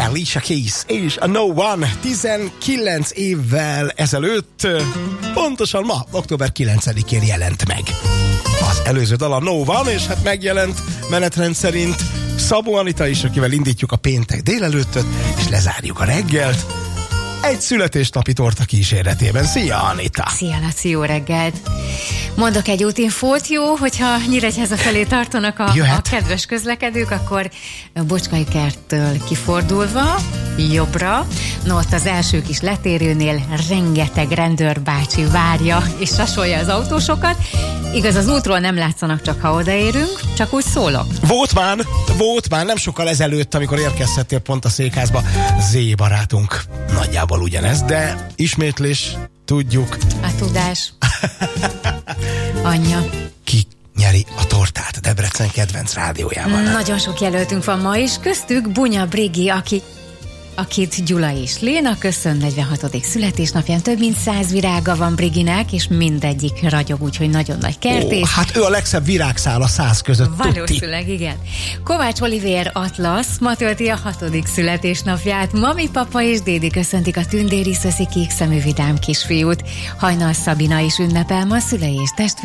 Alicia Keys és a No One 19 évvel ezelőtt, pontosan ma, október 9-én jelent meg az előző dal, a No One, és hát megjelent menetrend szerint Szabó Anita is, akivel indítjuk a péntek délelőttöt, és lezárjuk a reggelt egy születésnapi torta kíséretében. Szia, Anita! Szia, Laci, jó reggelt! Mondok egy útinfót, jó, hogyha Nyíregyháza felé tartanak a kedves közlekedők, akkor Bocskai kerttől kifordulva, jobbra, no, ott az első kis letérőnél rengeteg rendőrbácsi várja és sasolja az autósokat. Igaz, az útról nem látszanak, csak ha odaérünk, csak úgy szólok. Volt már nem sokkal ezelőtt, amikor érkezhettél pont a székházba, Z barátunk. Nagyjából ugyanez, de ismétlés, tudjuk. A tudás. Anyja. Ki nyeri a tortát a Debrecen kedvenc rádiójában? Nagyon sok jelöltünk van ma is, köztük Bunya Brigi, akit Gyula és Léna köszön 46. születésnapján. Több mint 100 virága van Briginek, és mindegyik ragyog, úgyhogy nagyon nagy kertés. Hát ő a legszebb virágszál a 100 között. Valószínűleg, igen. Kovács Olivér Atlasz ma tölti a 6. születésnapját. Mami, papa és dédi köszöntik a tündéri szöszi kék szemű vidám kisfiút. Hajnal Szabina is ünnepel ma, szülei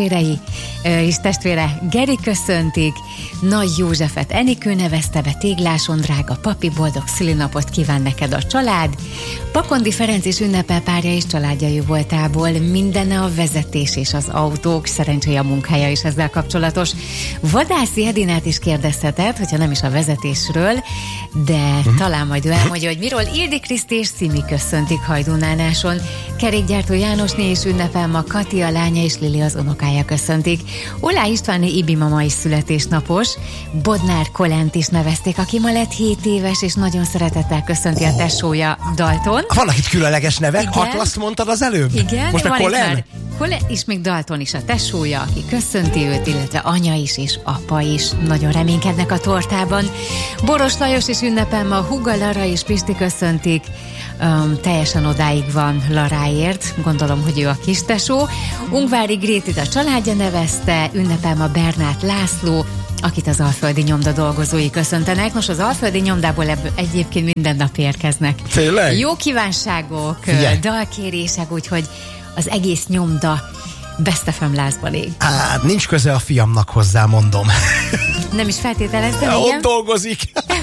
és testvére Geri köszöntik. Nagy Józsefet Enikő nevezte be, Tégláson drága papi, boldog szülinapot kíván neked a család. Pakondi Ferenc is ünnepel párja és családjai voltából. Mindenne a vezetés és az autók, szerencsé a munkája is ezzel kapcsolatos. Vadászi Edinát is kérdezheted, hogyha nem is a vezetésről, de talán majd ő elmondja, hogy miről. Ildi Kriszti és Szimi köszöntik Hajdúnánáson. Kerékgyártó Jánosné is ünnepel ma, Kati a lánya és Lili az unokája köszöntik. Olá Istváné Ibi mama is születésnapos. Bodnár Kolent is nevezték, aki ma lett 7 éves, és nagyon szeretettel köszönti a tesója, Dalton. Vannak itt különleges nevek, Atlaszt mondtad az előbb? Igen. Most meg Kolen? Kolen, és még Dalton is a tesója, aki köszönti őt, illetve anya is és apa is. Nagyon reménykednek a tortában. Boros Lajos is ünnepel ma, Huga, Lara és Pisti köszöntik. Teljesen odáig van Laráért, gondolom, hogy ő a kistesó. Ungvári Grétit a családja nevezte, ünnepel ma Bernát László, akit az alföldi nyomda dolgozói köszöntenek. Most az alföldi nyomdából egyébként minden nap érkeznek. Tényleg? Jó kívánságok, dalkérések, úgyhogy az egész nyomda Best FM lázban ég. Hát nincs köze a fiamnak hozzá, mondom. Nem is feltételeztem, igen? Ott dolgozik.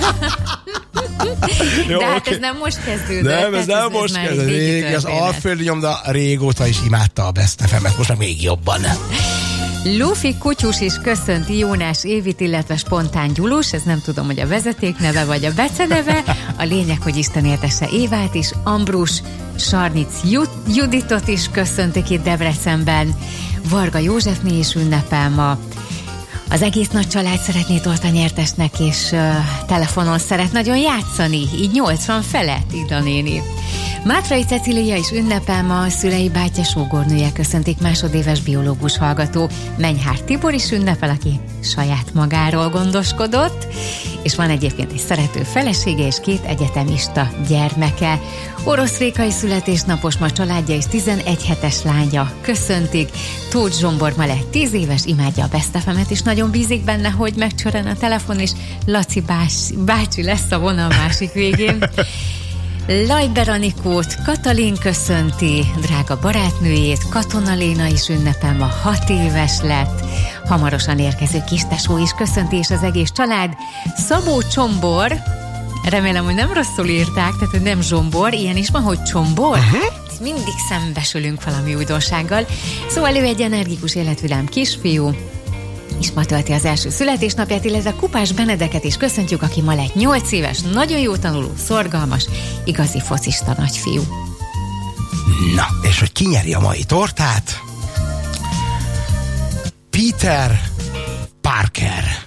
Jó, de hát ez nem most kezdődött. Nem, ez nem most kezdődött. Az alföldi nyomda régóta is imádta a Best FM-et, most már még jobban. Lufi Kutyus is köszönti Jónás Évit, illetve Spontán Gyulus, ez nem tudom, hogy a vezetékneve vagy a beceneve. A lényeg, hogy Isten éltesse Évát is. Ambrus Sarnic Juditot is köszöntik itt Debrecenben. Varga Józsefné is ünnepel ma. Az egész nagy család szeretné torta nyertesnek, és telefonon szeret nagyon játszani, így 80 felett, Ida néni. Mátrai Cecília is ünnepel ma, szülei, bátyja, sógornője köszöntik, másodéves biológus hallgató. Menyhár Tibor is ünnepel, aki saját magáról gondoskodott, és van egyébként egy szerető felesége és 2 egyetemista gyermeke. Orosz Rékai születésnapos ma, családja és 11 hetes lánya köszöntik. Tóth Zsombor ma lett 10 éves, imádja a Best FM-et, és nagyon bízik benne, hogy megcsörren a telefon, és Laci bácsi lesz a vonal másik végén. Lajber Anikót Katalin köszönti, drága barátnőjét, Katona Léna is ünnepel ma, 6 éves lett. Hamarosan érkező kistesó is köszönti, és az egész család. Szabó Csombor, remélem, hogy nem rosszul írták, tehát hogy nem Zsombor, ilyen is van, hogy Csombor. Mindig szembesülünk valami újdonsággal. Szóval ő egy energikus, életvilám kisfiú, és ma tölti az első születésnapját, illetve Kupás Benedeket is köszöntjük, aki ma lett 8 éves, nagyon jó tanuló, szorgalmas, igazi focista nagyfiú. Na, és hogy ki nyeri a mai tortát? Peter Parker.